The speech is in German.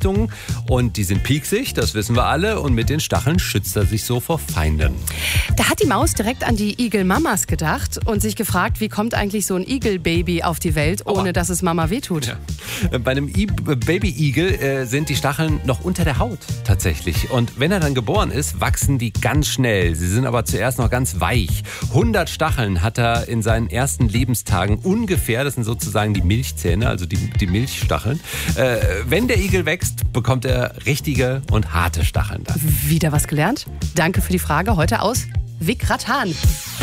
Richtungen und die sind pieksig, das wissen wir alle, und mit den Stacheln schützt er sich so vor Feinden. Da hat die Maus direkt an die Igel-Mamas gedacht und sich gefragt, wie kommt eigentlich so ein Igel-Baby auf die Welt, ohne dass es Mama wehtut. Ja. Bei einem Baby-Igel sind die Stacheln noch unter der Haut tatsächlich. Und wenn er dann geboren ist, wachsen die ganz schnell. Sie sind aber zuerst noch ganz weich. 100 Stacheln hat er in seinen ersten Lebenstagen ungefähr. Das sind sozusagen die Milchzähne, also die Milchstacheln. Wenn der Igel wächst, bekommt er richtige und harte Stacheln dann. Wieder was gelernt? Danke für die Frage heute aus Wickratan.